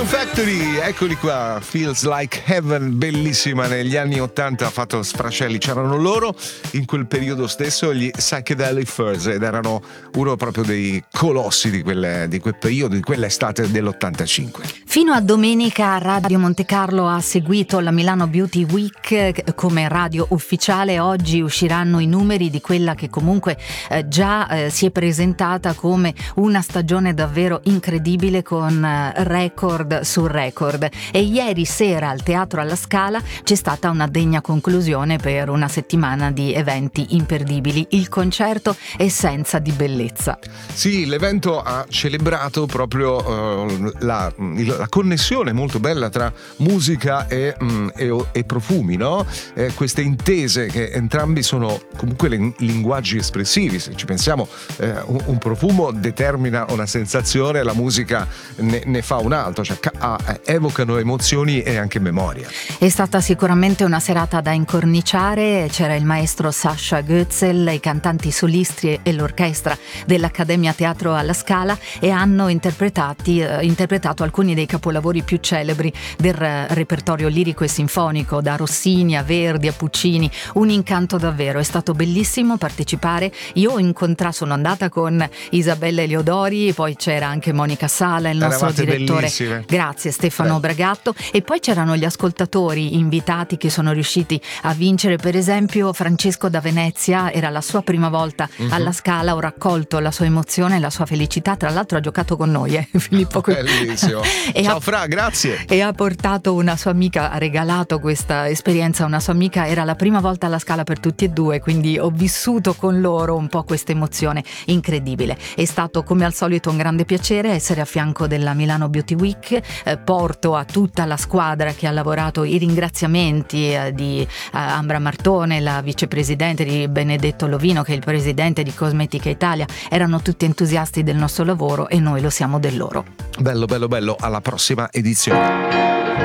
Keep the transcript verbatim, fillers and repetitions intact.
Factory, eccoli qua, Feels Like Heaven, bellissima, negli anni ottanta ha fatto sfrascelli, c'erano loro in quel periodo stesso, gli Psychedelic Furs, ed erano uno proprio dei colossi di quel, di quel periodo, di quell'estate dell'ottantacinque. Fino a domenica Radio Monte Carlo ha seguito la Milano Beauty Week come radio ufficiale. Oggi usciranno i numeri di quella che comunque eh, già eh, si è presentata come una stagione davvero incredibile, con eh, record su record, e ieri sera al Teatro alla Scala c'è stata una degna conclusione per una settimana di eventi imperdibili, il concerto Essenza di Bellezza. Sì, l'evento ha celebrato proprio uh, la, la connessione molto bella tra musica e, um, e, e profumi, no? Eh, queste intese che entrambi sono comunque linguaggi espressivi. Se ci pensiamo, eh, un, un profumo determina una sensazione, la musica ne, ne fa un altro, cioè Ah, evocano emozioni e anche memoria. È stata sicuramente una serata da incorniciare. C'era il maestro Sascha Goetzel, i cantanti solisti e l'orchestra dell'Accademia Teatro alla Scala, e hanno interpretati, eh, interpretato alcuni dei capolavori più celebri del repertorio lirico e sinfonico, da Rossini a Verdi a Puccini. Un incanto davvero, è stato bellissimo partecipare. Io ho incontrato, sono andata con Isabella Eleodori, poi c'era anche Monica Sala, il nostro Eravate direttore. Bellissime. Grazie Stefano Beh. Bragatto. E poi c'erano gli ascoltatori invitati che sono riusciti a vincere. Per esempio Francesco da Venezia, era la sua prima volta uh-huh. alla Scala. Ho raccolto la sua emozione e la sua felicità, tra l'altro ha giocato con noi eh, Filippo. Bellissimo. Ciao ha, Fra, grazie. E ha portato una sua amica, ha regalato questa esperienza a una sua amica. Era la prima volta alla Scala per tutti e due, quindi ho vissuto con loro un po' questa emozione incredibile. È stato come al solito un grande piacere essere a fianco della Milano Beauty Week. Eh, porto a tutta la squadra che ha lavorato i ringraziamenti eh, di eh, Ambra Martone, la vicepresidente, di Benedetto Lovino, che è il presidente di Cosmetica Italia. Erano tutti entusiasti del nostro lavoro e noi lo siamo del loro. Bello, bello, bello. Alla prossima edizione.